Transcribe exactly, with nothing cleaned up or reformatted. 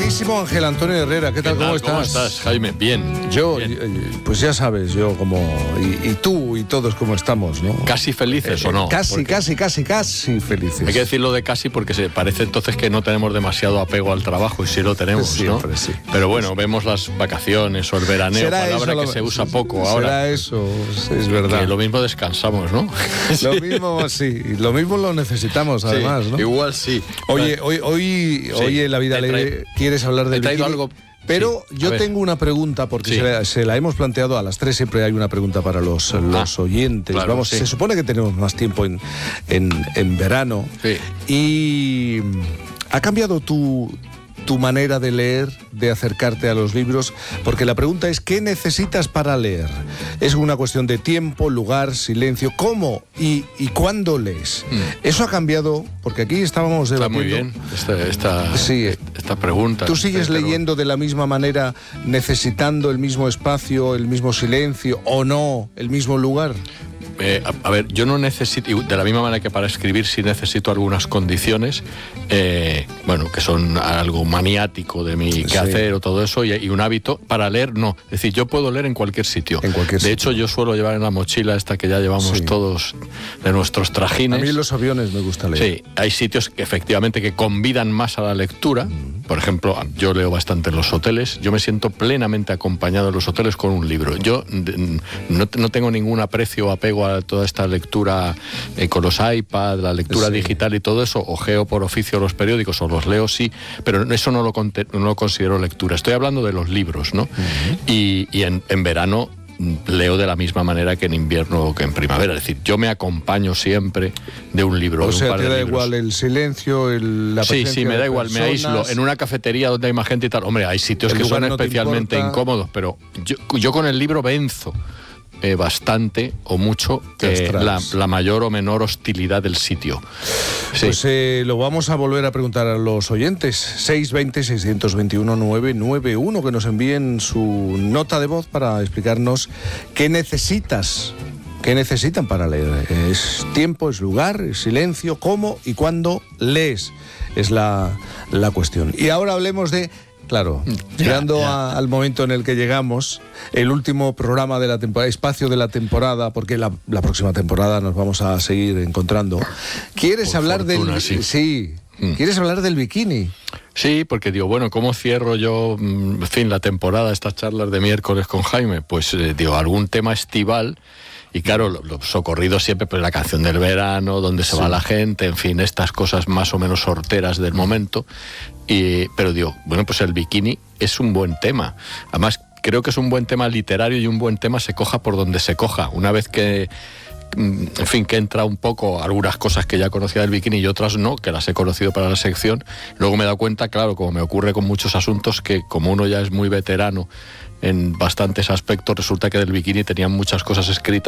queridísimo Ángel Antonio Herrera, ¿qué tal? ¿Qué tal? ¿Cómo estás? ¿Cómo estás, Jaime? Bien. Yo, bien. pues ya sabes, yo como... Y, y tú y todos como estamos, ¿no? ¿Casi felices eh, o no? Casi, porque casi, casi, casi felices. Hay que decirlo de casi porque se parece entonces que no tenemos demasiado apego al trabajo, y sí lo tenemos, Siempre, ¿no? sí. Pero bueno, vemos las vacaciones o el veraneo, ¿Será palabra eso que lo, se usa poco será ahora. Será eso, es verdad. Que lo mismo descansamos, ¿no? Lo mismo, sí, lo mismo lo necesitamos además, sí, ¿no? Igual sí. Oye, hoy, hoy, sí. hoy en La Vida Alegre quieres hablar del bikini, algo... pero sí, yo tengo una pregunta, porque sí. se, la, se la hemos planteado a las tres, siempre hay una pregunta para los, los ah, oyentes. Claro, Vamos, sí. se supone que tenemos más tiempo en, en, en verano. Sí. Y ¿ha cambiado tu... tu manera de leer, de acercarte a los libros? Porque la pregunta es, ¿qué necesitas para leer? Es una cuestión de tiempo, lugar, silencio, ¿cómo y, y cuándo lees? Mm. Eso ha cambiado, porque aquí estábamos debatiendo. Está muy bien esta, esta, sí. esta pregunta. ¿Tú sigues leyendo de la misma manera, necesitando el mismo espacio, el mismo silencio, o no, el mismo lugar? Eh, a, a ver, yo no necesito, de la misma manera que para escribir sí necesito algunas condiciones, eh, bueno, que son algo maniático de mi quehacer sí. o todo eso, y, y un hábito. Para leer, no. Es decir, yo puedo leer en cualquier sitio. En cualquier de sitio. hecho, yo suelo llevar en la mochila esta que ya llevamos sí. todos de nuestros trajines. A mí en los aviones me gusta leer. Sí, hay sitios que efectivamente que convidan más a la lectura. Mm. Por ejemplo, yo leo bastante en los hoteles. Yo me siento plenamente acompañado en los hoteles con un libro. Yo no, no tengo ningún aprecio o apego a toda esta lectura eh, con los iPads, la lectura sí. digital y todo eso. Ojeo por oficio los periódicos o los leo, sí, pero eso no lo, no lo considero lectura. Estoy hablando de los libros, ¿no? Uh-huh. Y, y en, en verano leo de la misma manera que en invierno o que en primavera. Es decir, yo me acompaño siempre de un libro. O sea, un par te de da libros. igual el silencio, el, la presencia. Sí, sí, me da de igual, personas. me aíslo. En una cafetería donde hay más gente y tal. Hombre, hay sitios el que son no especialmente incómodos, pero yo, yo con el libro venzo eh, bastante o mucho eh, la, la mayor o menor hostilidad del sitio. Sí. Pues eh, lo vamos a volver a preguntar a los oyentes. seis veinte, seiscientos veintiuno, nueve nueve uno, que nos envíen su nota de voz para explicarnos qué necesitas, qué necesitan para leer. Es tiempo, es lugar, es silencio, cómo y cuándo lees. Es la, la cuestión. Y ahora hablemos de... Claro, ya, llegando ya. A, al momento en el que llegamos, el último programa de la temporada, espacio de la temporada, porque la, la próxima temporada nos vamos a seguir encontrando. ¿Quieres Por hablar fortuna, del sí? sí mm. ¿Quieres hablar del bikini? Sí, porque digo, bueno, ¿cómo cierro yo, en fin, la temporada, estas charlas de miércoles con Jaime? Pues eh, digo, algún tema estival. Y claro, lo, lo socorrido siempre, pues la canción del verano, donde se sí. va la gente, en fin, estas cosas más o menos horteras del momento. Y, pero digo, bueno, pues el bikini es un buen tema. Además, creo que es un buen tema literario y un buen tema se coja por donde se coja. Una vez que, en fin, que entra un poco algunas cosas que ya conocía del bikini y otras no, que las he conocido para la sección, luego me he dado cuenta, claro, como me ocurre con muchos asuntos, que como uno ya es muy veterano en bastantes aspectos, resulta que del bikini tenían muchas cosas escritas